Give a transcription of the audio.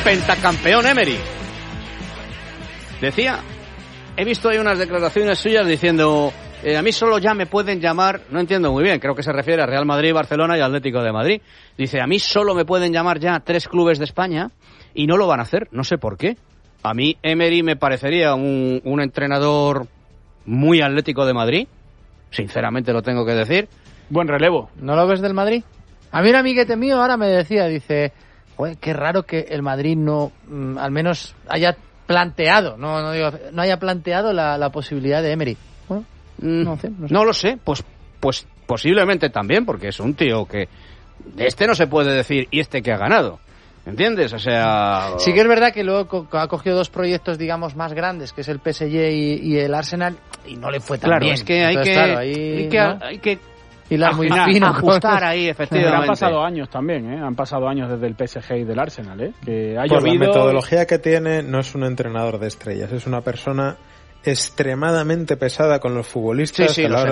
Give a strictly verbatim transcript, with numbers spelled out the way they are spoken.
pentacampeón Emery. Decía, he visto ahí unas declaraciones suyas diciendo, eh, a mí solo ya me pueden llamar, no entiendo muy bien, creo que se refiere a Real Madrid, Barcelona y Atlético de Madrid. Dice, a mí solo me pueden llamar ya tres clubes de España y no lo van a hacer, no sé por qué. A mí Emery me parecería un, un entrenador muy Atlético de Madrid, sinceramente lo tengo que decir. Buen relevo. ¿No lo ves del Madrid? A mí un amiguete mío ahora me decía, dice, joder, qué raro que el Madrid no, mm, al menos haya planteado, no no digo, no haya planteado la, la posibilidad de Emery. Bueno, mm, no, sé, no, sé. no lo sé, pues, pues posiblemente también, porque es un tío que de este no se puede decir, y este que ha ganado. ¿Entiendes? O sea... Sí que es verdad que luego ha cogido dos proyectos, digamos, más grandes, que es el P S G y, y el Arsenal, y no le fue tan claro, bien. Es que hay Entonces, que, claro, ahí, hay que, ¿no? hay que hilar muy fino, ajustar ahí, efectivamente. Pero han pasado años también, ¿eh? Han pasado años desde el P S G y del Arsenal, ¿eh? Que ha Por llovido... la metodología que tiene, no es un entrenador de estrellas, es una persona extremadamente pesada con los futbolistas sí, sí, a la hora